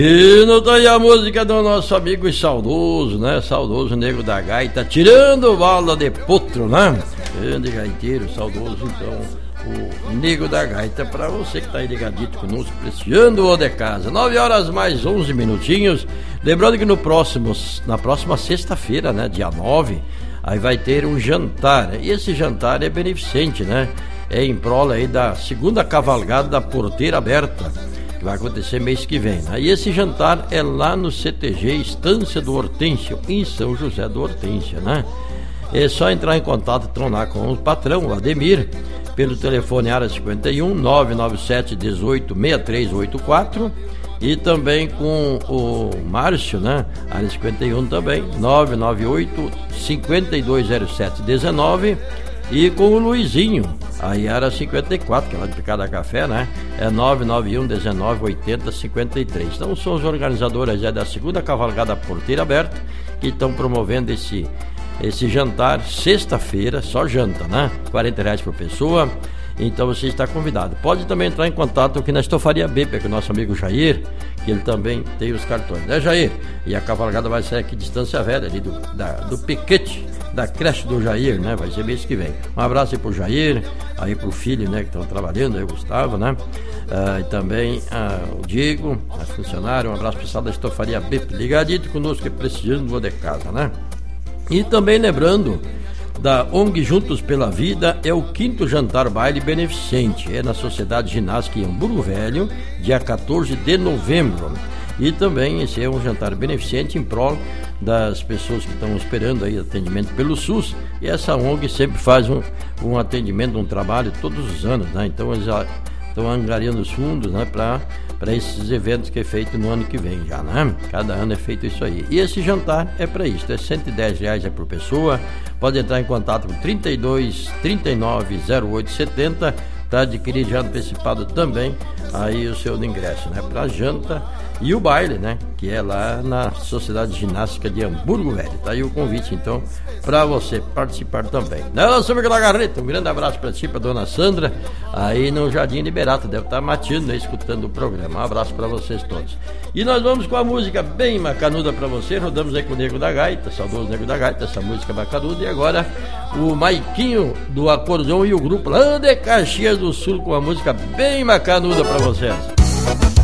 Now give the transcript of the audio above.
E não tá aí a música do nosso amigo e saudoso, né? Saudoso Nego da Gaita, tirando bala de potro, né? Grande gaiteiro, saudoso, então, o Nego da Gaita, pra você que tá aí ligadito conosco, prestigiando o de casa. 9h mais 11 minutinhos. Lembrando que na próxima sexta-feira, né? Dia 9, aí vai ter um jantar. E esse jantar é beneficente, né? É em prol aí da segunda cavalgada da Porteira Aberta, que vai acontecer mês que vem, né? E esse jantar é lá no CTG Estância do Hortêncio, em São José do Hortêncio, né? É só entrar em contato, tronar com o patrão, o Ademir, pelo telefone área 51 997 18 6384, e também com o Márcio, né? Área 51 também, 998 520719, e com o Luizinho, aí era 54, que é lá de Picada Café, né? É 991 19 80 53. Então são os organizadores da segunda cavalgada Porteira Aberta que estão promovendo esse jantar sexta-feira, só janta, né? R$40 por pessoa. Então você está convidado. Pode também entrar em contato aqui na Estofaria Bepe, com o nosso amigo Jair, que ele também tem os cartões, né, Jair? E a cavalgada vai sair aqui de Estância Velha, ali do piquete da creche do Jair, né? Vai ser mês que vem. Um abraço aí pro Jair, aí pro filho, né, que estão trabalhando, aí o Gustavo, né? E também o Diego, a funcionária. Um abraço pessoal da Estofaria Bepe, ligadito conosco, que precisando do de casa, né? E também lembrando da ONG Juntos pela Vida, é o 5º jantar baile beneficente, é na Sociedade Ginástica em Hamburgo Velho, dia 14 de novembro. E também esse é um jantar beneficente em prol das pessoas que estão esperando aí atendimento pelo SUS, e essa ONG sempre faz um atendimento, um trabalho todos os anos, né? Então eles já estão angariando os fundos, né, para esses eventos que é feito no ano que vem já, né? Cada ano é feito isso aí. E esse jantar é para isso, é R$110 por pessoa. Pode entrar em contato com 32 39 08 70 para adquirir já antecipado também aí o seu ingresso, né, para janta e o baile, né, que é lá na Sociedade Ginástica de Hamburgo Velho. Tá aí o convite, então, para você participar também. Nossa amiga da Garreta, um grande abraço para ti, para dona Sandra, aí no Jardim Liberato, deve estar mateando, escutando o programa. Um abraço para vocês todos. E nós vamos com a música bem macanuda para você. Rodamos aí com o Nego da Gaita, saudoso Nego da Gaita, essa música macanuda. E agora o Maiquinho do acordeão e o grupo lá de Caxias do Sul com a música bem macanuda para vocês.